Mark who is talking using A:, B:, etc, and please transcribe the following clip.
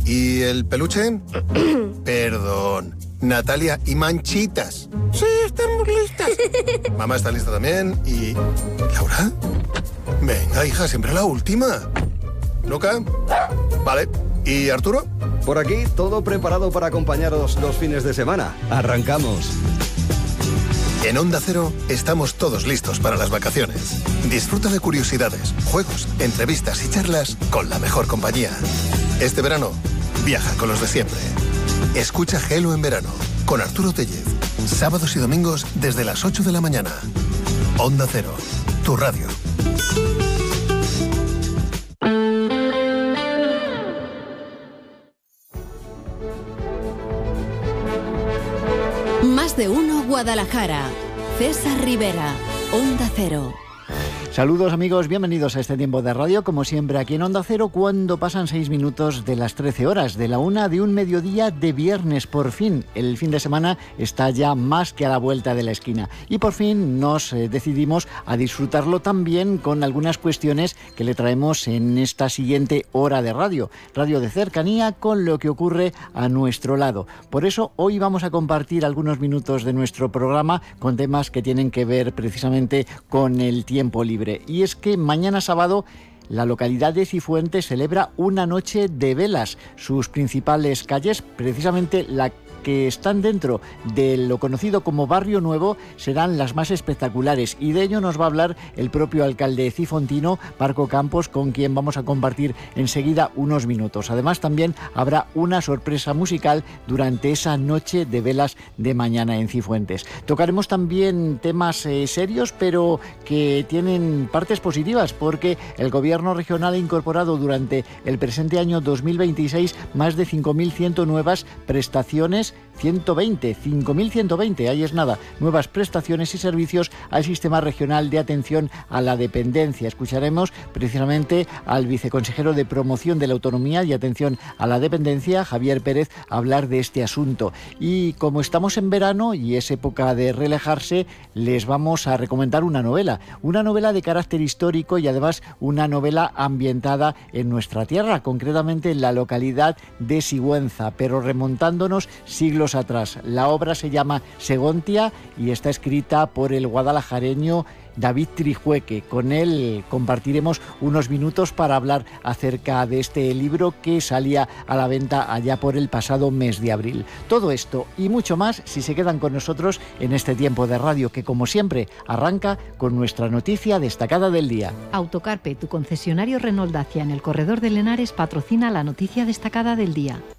A: ¿Y el peluche? Perdón. Natalia, y Manchitas.
B: Sí, estamos listas.
A: Mamá está lista también. ¿Y Laura? Venga, hija, siempre la última. ¿Luca? Vale. ¿Y Arturo?
C: Por aquí, todo preparado para acompañaros los fines de semana. ¡Arrancamos!
A: En Onda Cero estamos todos listos para las vacaciones. Disfruta de curiosidades, juegos, entrevistas y charlas con la mejor compañía. Este verano, viaja con los de siempre. Escucha Gelo en verano con Arturo Tellez. Sábados y domingos desde las 8 de la mañana. Onda Cero, tu radio.
D: Más de uno Guadalajara. César Rivera, Onda Cero.
E: Saludos amigos, bienvenidos a este tiempo de radio, como siempre aquí en Onda Cero, cuando pasan 6 minutos de las 13 horas, de la 1 de un mediodía de viernes. Por fin, el fin de semana está ya más que a la vuelta de la esquina y por fin nos decidimos a disfrutarlo también con algunas cuestiones que le traemos en esta siguiente hora de radio de cercanía con lo que ocurre a nuestro lado. Por eso hoy vamos a compartir algunos minutos de nuestro programa con temas que tienen que ver precisamente con el tiempo libre. Y es que mañana sábado la localidad de Cifuentes celebra una noche de velas. Sus principales calles, precisamente la que están dentro de lo conocido como Barrio Nuevo, serán las más espectaculares, y de ello nos va a hablar el propio alcalde cifontino, Marco Campos, con quien vamos a compartir enseguida unos minutos. Además, también habrá una sorpresa musical durante esa noche de velas de mañana en Cifuentes. Tocaremos también temas serios, pero que tienen partes positivas, porque el gobierno regional ha incorporado durante el presente año 2026 más de 5.100 nuevas prestaciones, 5.120, ahí es nada, nuevas prestaciones y servicios al Sistema Regional de Atención a la Dependencia. Escucharemos precisamente al viceconsejero de Promoción de la Autonomía y Atención a la Dependencia, Javier Pérez, hablar de este asunto. Y como estamos en verano y es época de relajarse, les vamos a recomendar una novela de carácter histórico y además una novela ambientada en nuestra tierra, concretamente en la localidad de Sigüenza, pero remontándonos siglos atrás. La obra se llama Segontia y está escrita por el guadalajareño David Trijueque. Con él compartiremos unos minutos para hablar acerca de este libro que salía a la venta allá por el pasado mes de abril. Todo esto y mucho más si se quedan con nosotros en este tiempo de radio que, como siempre, arranca con nuestra noticia destacada del día.
F: Autocarpe, tu concesionario Renault Dacia en el corredor de Lenares, patrocina la noticia destacada del día.